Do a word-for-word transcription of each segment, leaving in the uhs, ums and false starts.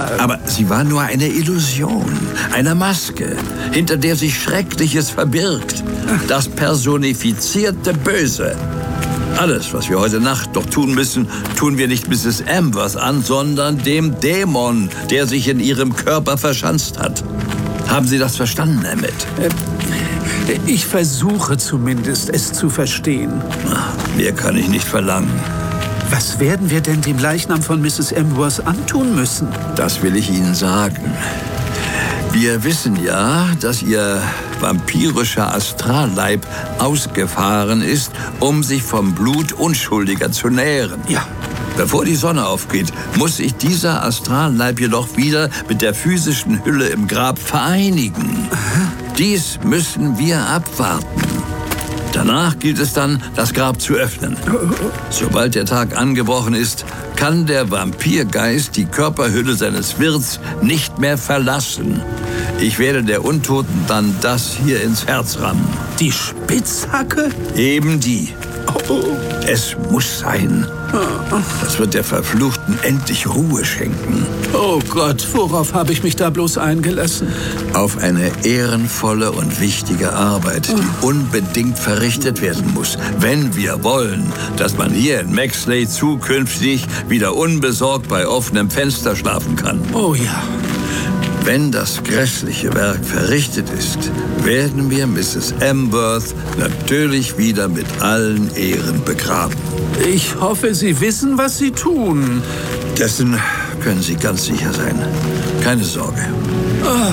Aber sie war nur eine Illusion, eine Maske, hinter der sich Schreckliches verbirgt. Das personifizierte Böse. Alles, was wir heute Nacht noch tun müssen, tun wir nicht Misses Amberth an, sondern dem Dämon, der sich in ihrem Körper verschanzt hat. Haben Sie das verstanden, Emmett? Ich versuche zumindest, es zu verstehen. Mehr kann ich nicht verlangen. Was werden wir denn dem Leichnam von Misses Amberth antun müssen? Das will ich Ihnen sagen. Wir wissen ja, dass Ihr vampirischer Astralleib ausgefahren ist, um sich vom Blut Unschuldiger zu nähren. Ja. Bevor die Sonne aufgeht, muss sich dieser Astralleib jedoch wieder mit der physischen Hülle im Grab vereinigen. Aha. Dies müssen wir abwarten. Danach gilt es dann, das Grab zu öffnen. Sobald der Tag angebrochen ist, kann der Vampirgeist die Körperhülle seines Wirts nicht mehr verlassen. Ich werde der Untoten dann das hier ins Herz rammen. Die Spitzhacke? Eben die. Es muss sein. Das wird der Verfluchten endlich Ruhe schenken. Oh Gott, worauf habe ich mich da bloß eingelassen? Auf eine ehrenvolle und wichtige Arbeit, die unbedingt verrichtet werden muss, wenn wir wollen, dass man hier in Maxley zukünftig wieder unbesorgt bei offenem Fenster schlafen kann. Oh ja. Wenn das grässliche Werk verrichtet ist, werden wir Misses Amberth natürlich wieder mit allen Ehren begraben. Ich hoffe, Sie wissen, was Sie tun. Dessen können Sie ganz sicher sein. Keine Sorge. Oh.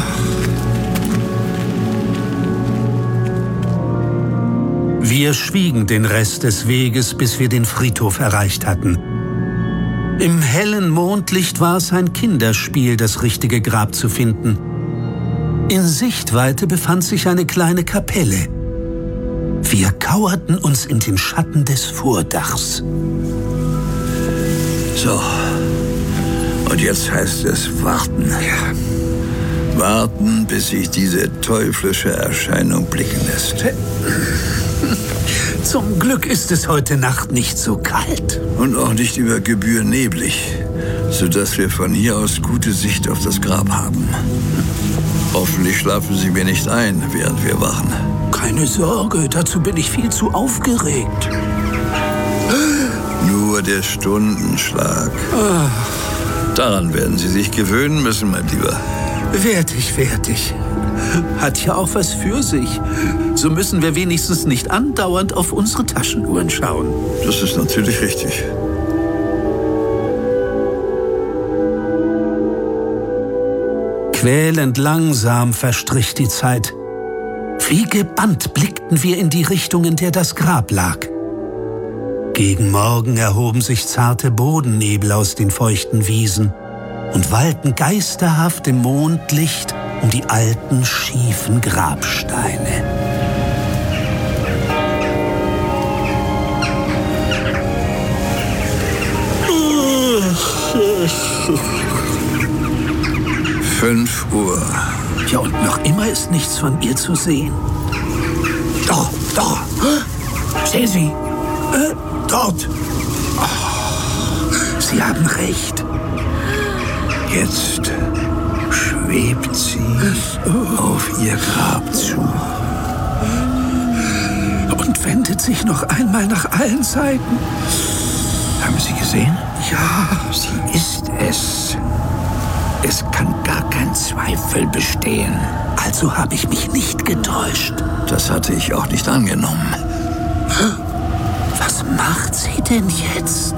Wir schwiegen den Rest des Weges, bis wir den Friedhof erreicht hatten. Im hellen Mondlicht war es ein Kinderspiel, das richtige Grab zu finden. In Sichtweite befand sich eine kleine Kapelle. Wir kauerten uns in den Schatten des Vordachs. So, und jetzt heißt es warten. Ja. Warten, bis sich diese teuflische Erscheinung blicken lässt. Zum Glück ist es heute Nacht nicht so kalt. Und auch nicht über Gebühr neblig, sodass wir von hier aus gute Sicht auf das Grab haben. Hoffentlich schlafen Sie mir nicht ein, während wir wachen. Keine Sorge, dazu bin ich viel zu aufgeregt. Nur der Stundenschlag. Ah. Daran werden Sie sich gewöhnen müssen, mein Lieber. Werd ich, werd ich. Hat ja auch was für sich. So müssen wir wenigstens nicht andauernd auf unsere Taschenuhren schauen. Das ist natürlich richtig. Quälend langsam verstrich die Zeit. Wie gebannt blickten wir in die Richtung, in der das Grab lag. Gegen Morgen erhoben sich zarte Bodennebel aus den feuchten Wiesen und wallten geisterhaft im Mondlicht um die alten, schiefen Grabsteine. Fünf Uhr. Ja, und noch immer ist nichts von ihr zu sehen. Da, da. Sehen Sie? Äh, dort. Oh, Sie haben recht. Jetzt schwebt sie auf ihr Grab zu. Und wendet sich noch einmal nach allen Seiten. Haben Sie gesehen? Ja. Sie ist es. Es kann gar kein Zweifel bestehen. Also habe ich mich nicht getäuscht. Das hatte ich auch nicht angenommen. Was macht sie denn jetzt?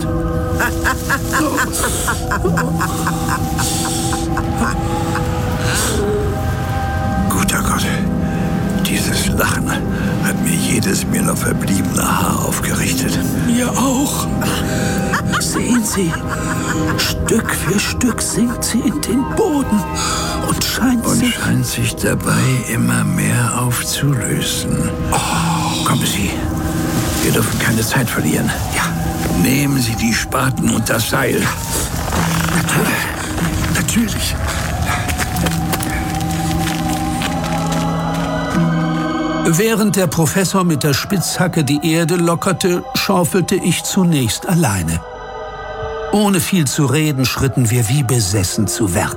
Guter Gott, dieses Lachen hat mir jedes mir noch verbliebene Haar aufgerichtet. Mir auch. Sehen Sie, Stück für Stück sinkt sie in den Boden und scheint und sich... scheint sich dabei immer mehr aufzulösen. Oh. Kommen Sie, wir dürfen keine Zeit verlieren. Ja. Nehmen Sie die Spaten und das Seil. Natürlich. Natürlich. Während der Professor mit der Spitzhacke die Erde lockerte, schaufelte ich zunächst alleine. Ohne viel zu reden, schritten wir wie besessen zu Werk.